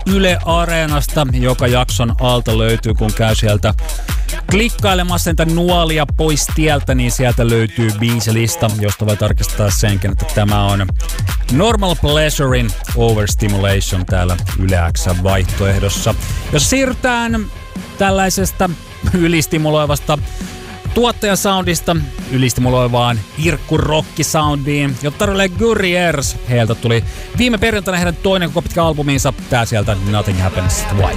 Yle Areenasta. Joka jakson alta löytyy, kun käy sieltä klikkailemassa niitä nuolia pois tieltä, niin sieltä löytyy biisilista, josta voi tarkistaa senkin, että tämä on Normal Pleasurein Overstimulation täällä Yle X:n vaihtoehdossa. Jos siirrytään tällaisesta ylistimuloivasta tuottajasoundista ylistimuloivaan irkkurokkisoundiin, jota tarjoilee Gurriers. Heiltä tuli viime perjantaina heidän toinen koko pitkä albumiinsa. Tää sieltä Nothing Happens Twice.